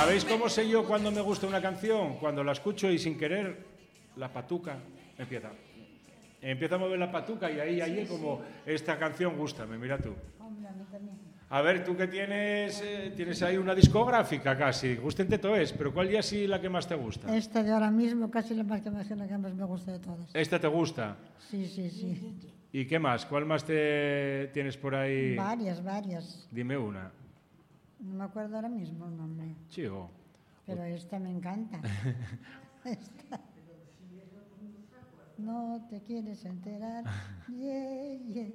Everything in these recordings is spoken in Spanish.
¿Sabéis cómo sé yo cuando me gusta una canción? Cuando la escucho y sin querer, la patuca empieza. Empieza a mover la patuca y ahí como esta canción gústame, mira tú. Hombre, a mí también. A ver, tú que tienes ahí una discográfica casi, gústente todo es, pero ¿cuál ya sí la que más te gusta? Esta de ahora mismo casi la que más me gusta de todas. ¿Esta te gusta? Sí, sí, sí. ¿Y qué más? ¿Cuál más te tienes por ahí? Varias. Dime una. No me acuerdo ahora mismo el nombre. Chico. Pero esta me encanta. Esta. No te quieres enterar. Yeah, yeah.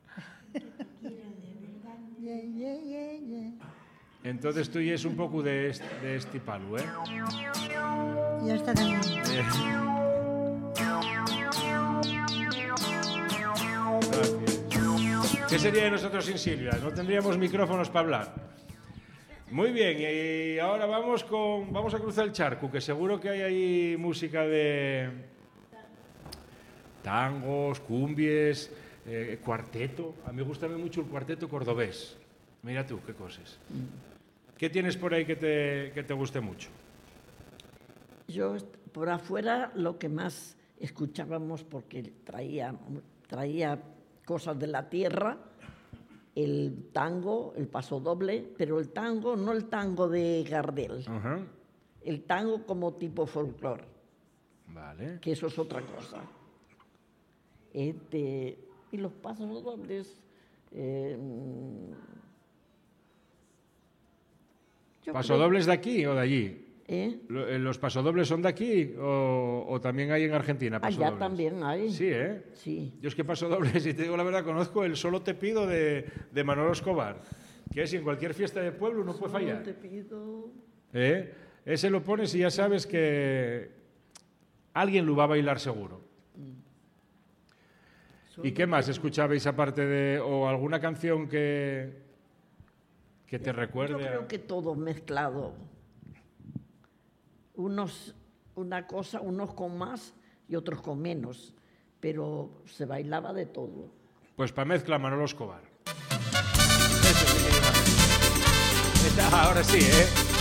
Yeah, yeah, yeah, yeah. Entonces tú ya es un poco de este palo, ¿eh? Y esta también. Gracias. ¿Qué sería de nosotros sin Silvia? No tendríamos micrófonos para hablar. Muy bien, y ahora vamos a cruzar el charco, que seguro que hay ahí música de tangos, cumbies, cuarteto. A mí me gusta mucho el cuarteto cordobés. Mira tú, qué cosas. ¿Qué tienes por ahí que te guste mucho? Yo, por afuera, lo que más escuchábamos, porque traía cosas de la tierra, el tango, el pasodoble, pero el tango, no el tango de Gardel, el tango como tipo folclore, vale. Que eso es otra cosa. Y los pasodobles... ¿Pasodobles de aquí o de allí? ¿Los pasodobles son de aquí o también hay en Argentina pasodobles? Allá también hay. Sí, ¿eh? Sí. Yo es que pasodobles, si te digo la verdad, conozco el Solo te pido de Manolo Escobar, que es en cualquier fiesta de pueblo no puede fallar. Solo te pido... Ese lo pones y ya sabes que alguien lo va a bailar seguro. ¿Y qué más escuchabais aparte de... o alguna canción que te recuerde? Yo creo que todo mezclado. Unos con más y otros con menos, pero se bailaba de todo. Pues para mezcla Manolo Escobar. Ahora sí, ¿eh?